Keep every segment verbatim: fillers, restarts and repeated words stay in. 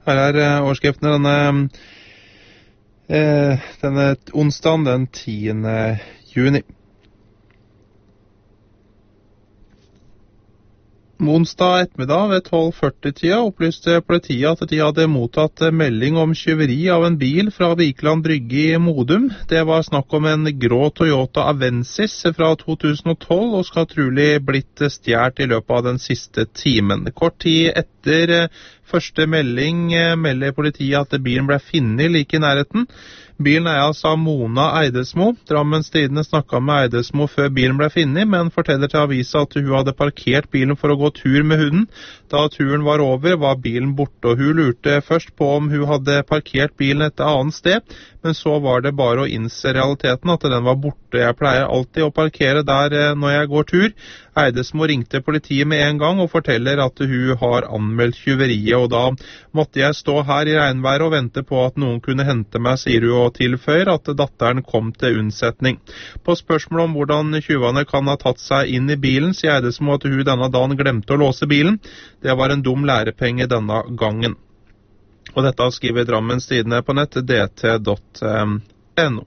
Her er eh, overskriften denne, eh, denne onsdagen den tiende juni. Onsdag ettermiddag ved tolv førti-tida opplyste politiet at de hadde mottatt melding om tyveri av en bil fra Vikeland Brygge i Modum. Det var snakk om en grå Toyota Avensis fra to tusen og tolv og skal trolig blitt stjert i løpet av den siste timen. Kort tid etter første melding melder politiet at bilen ble funnet like i nærheten. Bilen er altså Mona Eidesmo. Drammens Tidende snakket med Eidesmo før bilen ble funnet, men forteller til avisa at hun hadde parkert bilen for å gå tur med hunden. Da turen var over, var bilen borte, og hun lurte først på om hun hadde parkert bilen et annet sted, men så var det bare å innse realiteten at den var borte. Jeg pleier alltid å parkere der når jeg går tur. Eidesmo ringte politiet med en gang og forteller at hun har anmeldt tyveriet, og da måtte jeg stå her i regnværet og vente på at noen kunne hente meg, sier hun, og tilføyer at datteren kom til unnsetning. På spørsmål om hvordan tjuvene kan ha tatt seg inn i bilen, sier Eidesmo at hun denne dagen glemte å låse bilen. Det var en dum lærepenge denne gangen. Og dette skriver Drammens Tidende på nett, d t punktum n o.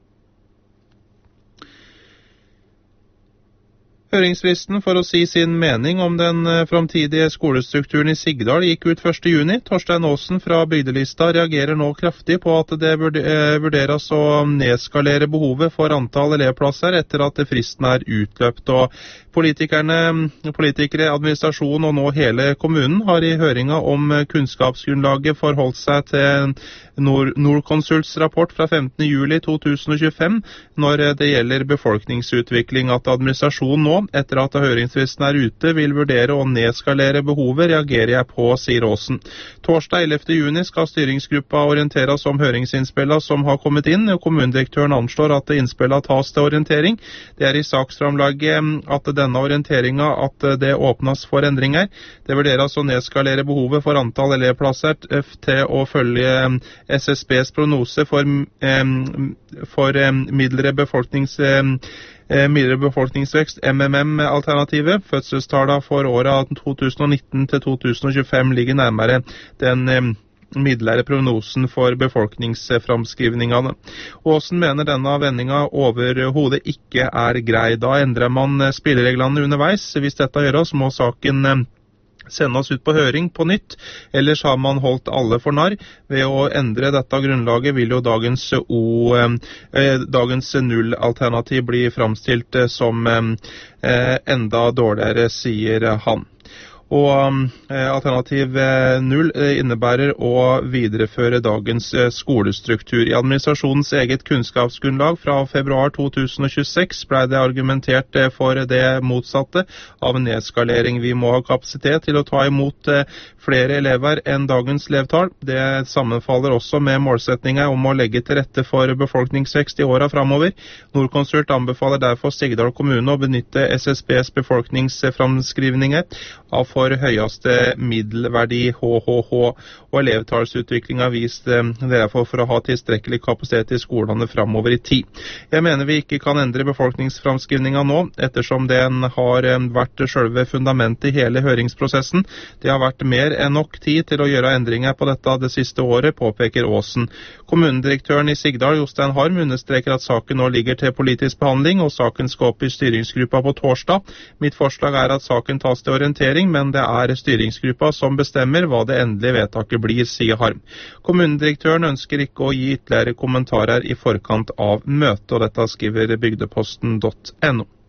Høringsfristen for å si sin mening om den framtidige skolestrukturen i Sigdal gikk ut første juni. Torstein Aasen fra Bygdelista reagerer nå kraftig på at det vurderes å nedskalere behovet for antall elevplasser etter at fristen er utløpt. Og politikerne, politikere, administrasjon og nå hele kommunen har i høringa om kunnskapsgrunnlaget forholdt seg til Nord Nordkonsults rapport fra femtende juli to tusen og tjuefem når det gjelder befolkningsutvikling. At administrasjonen nå, etter at høringsfristen er ute, vil vurdere å nedskalere behovet, reagerer jeg på, sier Aasen. Torsdag ellevte juni skal styringsgruppa orienteres om høringsinnspillene som har kommet inn. Kommunedirektøren anslår at innspillene tas til orientering. Det er i saksframlaget at denne orienteringa at det åpnes for endringer. Det vurderes å nedskalere behovet for antall elevplasser til å følge S S B's prognose for, for midlere befolknings midlere befolkningsvekst, M M M-alternativet. Fødselstallene for året to tusen og nitten til to tusen og tjuefem ligger nærmere den midlere prognosen for befolkningsframskrivningene. Aasen mener denne vendinga overhodet ikke er grei. Da endrer man spillereglene underveis. Hvis dette gjøres, må saken sendes ut på høring på nytt, ellers har man holdt alle for narr. Ved å endre dette grunnlaget vil jo dagens, o, eh, dagens null-alternativ bli framstilt som eh, enda dårligere, sier han. Og eh, alternativ eh, null eh, innebærer å videreføre dagens eh, skolestruktur. I administrasjonens eget kunnskapsgrunnlag fra februar to tusen og tjueseks ble det argumentert eh, for det motsatte av nedskalering. Vi må ha kapasitet til å ta imot eh, flere elever enn dagens elevtall. Det sammenfaller også med målsetninger om å legge til rette for befolkningsvekst i åra framover. Nordkonsult anbefaler derfor Sigdal kommune å benytte S S B's befolkningsframskrivninger av for høyeste middelverdi H H H, og elevtallsutvikling har vist eh, derfor for å ha tilstrekkelig kapasitet i skolene framover i tid. Jeg mener vi ikke kan endre befolkningsframskrivninga nå, ettersom den har eh, vært selve fundamentet i hele høringsprosessen. Det har vært mer enn nok tid til å gjøre endringer på dette det siste året, påpeker Aasen. Kommunedirektøren i Sigdal, Jostein Harm, understreker at saken nå ligger til politisk behandling, og saken skal opp i styringsgruppa på torsdag. Mitt forslag er at saken tas til orientering, men det er styringsgruppa som bestemmer hva det endelige vedtaket blir, sier Harm. Kommunedirektøren ønsker ikke å gi ytterligere kommentarer i forkant av møtet, og dette skriver bygdeposten punktum n o.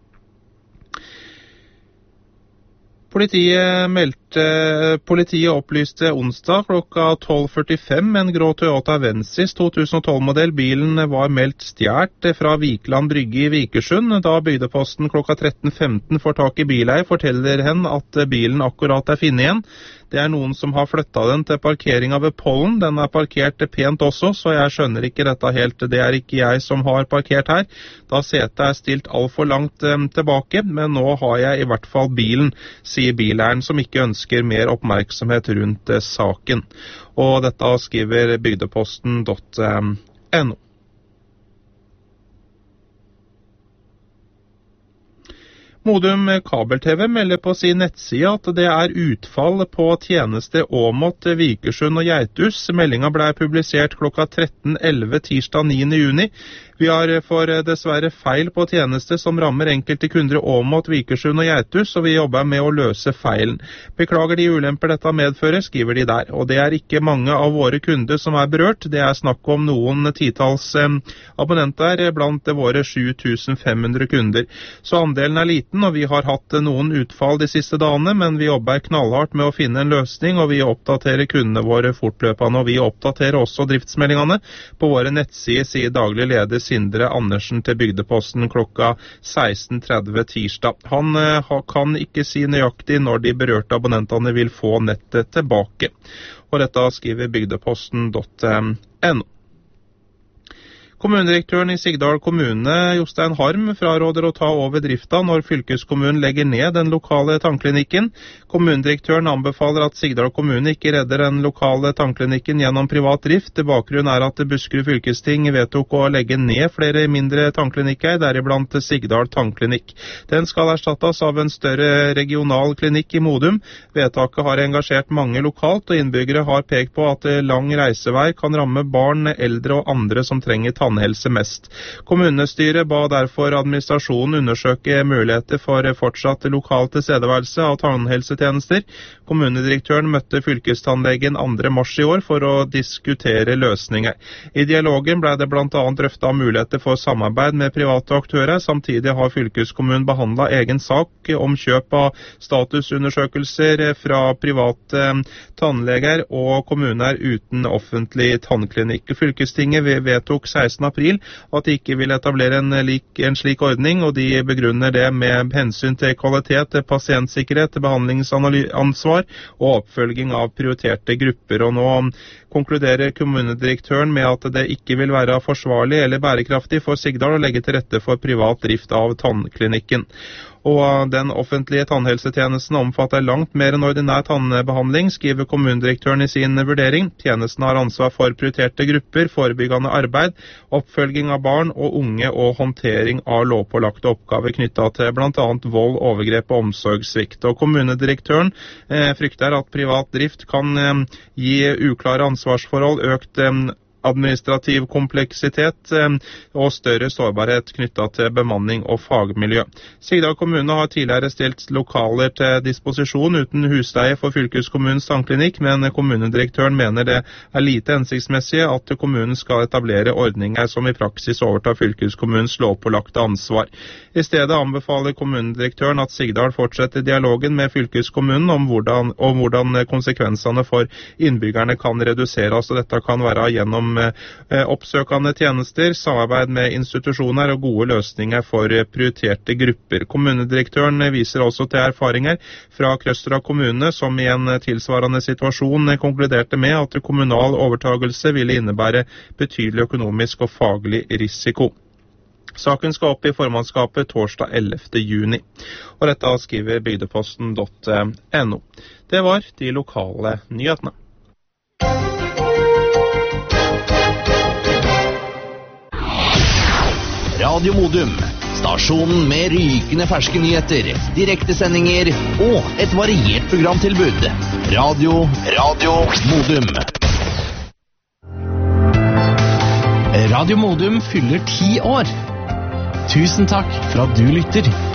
Politiet meldte, politiet opplyste onsdag klokka tolv førtifem en grå Toyota Avensis to tusen og tolv-modell. Bilen var meldt stjert fra Vikeland Brygge i Vikersund. Da bygdeposten klokka tretten femten får tak i bileier, forteller hen at bilen akkurat er funnet igjen. Det er noen som har flyttet den til parkeringa ved Pollen. Den er parkert pent også, så jeg skjønner ikke dette helt. Det er ikke jeg som har parkert her, da setet er stilt alt for langt eh, tilbake, men nå har jeg i hvert fall bilen, sier bileieren, som ikke ønsker mer oppmerksomhet rundt eh, saken. Og dette skriver bygdeposten punktum n o. Modum Kabel-T V melder på sin nettside at det er utfall på tjeneste Åmot, Vikersund og Geithus. Meldinga ble publisert klokka tretten elleve tirsdag niende juni. Vi har for dessverre feil på tjeneste som rammer enkelte kunder Åmot, Vikersund og Geithus, og vi jobber med å løse feilen. Beklager de ulemper dette medfører, skriver de der. Og det er ikke mange av våre kunder som er berørt. Det er snakk om noen titalls eh, abonnenter blant våre sju tusen fem hundre kunder. Så andelen er liten, og vi har hatt noen utfall de siste dagene, men vi jobber knallhardt med å finne en løsning, og vi oppdaterer kundene våre fortløpende, og vi oppdaterer også driftsmeldingene på våre nettsider, sier daglig leder Sindre Andersen til Bygdeposten klokka seksten tretti tirsdag. Han eh, kan ikke si nøyaktig når de berørte abonnentene vil få nettet tilbake. Og dette skriver bygdeposten punktum no. Kommunedirektøren i Sigdal kommune, Jostein Harm, fraråder å ta over drifta når fylkeskommunen legger ned den lokale tannklinikken. Kommunedirektøren anbefaler at Sigdal kommune ikke redder den lokale tannklinikken gjennom privat drift. Bakgrunnen er at Buskerud fylkesting vedtok å legge ned flere mindre tannklinikker, deriblant Sigdal tannklinikk. Den skal erstattes av en større regional klinikk i Modum. Vedtaket har engasjert mange lokalt, og innbyggere har pekt på at lang reisevei kan ramme barn, eldre og andre som trenger tannhelse. tannhelse mest. Kommunestyret ba derfor administrasjonen undersøke muligheter for fortsatt lokal tilstedeværelse av tannhelsetjenester. Kommunedirektøren møtte fylkestannlegen andre mars i år for å diskutere løsninger. I dialogen ble det blant annet drøftet muligheter for samarbeid med private aktører. Samtidig har fylkeskommunen behandlet egen sak om kjøp av statusundersøkelser fra private tannleger og kommuner uten offentlig tannklinikk. Fylkestinget vedtok seksten april at de ikke vil etablere en, lik, en slik ordning, og de begrunner det med hensyn til kvalitet, pasientsikkerhet, behandlingsansvar og oppfølging av prioriterte grupper. Og nå konkluderer kommunedirektøren med at det ikke vil være forsvarlig eller bærekraftig for Sigdal å legge til rette for privat drift av tannklinikken. Og den offentlige tannhelsetjenesten omfatter langt mer enn ordinær tannbehandling, skriver kommunedirektøren i sin vurdering. Tjenesten har ansvar for prioriterte grupper, forebyggende arbeid, oppfølging av barn og unge og håndtering av lovpålagte oppgaver knyttet til blant annet vold, overgrep og omsorgssvikt. Og kommunedirektøren eh, frykter at privat drift kan eh, gi uklare ansvarsforhold, økt eh, administrativ kompleksitet eh, og større sårbarhet knyttet til bemanning og fagmiljø. Sigdal kommune har tidligere stilt lokaler til disposisjon uten husleie for fylkeskommunens tannklinikk, men kommunedirektøren mener det er lite hensiktsmessig at kommunen skal etablere ordninger som i praksis overtar fylkeskommunens lovpålagte ansvar. I stedet anbefaler kommunedirektøren at Sigdal fortsetter dialogen med fylkeskommunen om hvordan, om hvordan konsekvensene for innbyggerne kan reduseres, og dette kan være gjennom oppsøkende tjenester, samarbeid med institusjoner og gode løsninger for prioriterte grupper. Kommunedirektøren viser også til erfaringer fra Krøstra kommune, som i en tilsvarende situasjon konkluderte med at kommunal overtagelse ville innebære betydelig økonomisk og faglig risiko. Saken skal opp i formannskapet torsdag ellevte juni, og dette skriver bygdeposten punktum no. Det var de lokale nyhetene. Radio Modum, stasjonen med rykende ferske nyheter, direktesendinger og et variert programtilbud. Radio, Radio Modum. Radio Modum fyller ti år. Tusen takk for at du lytter.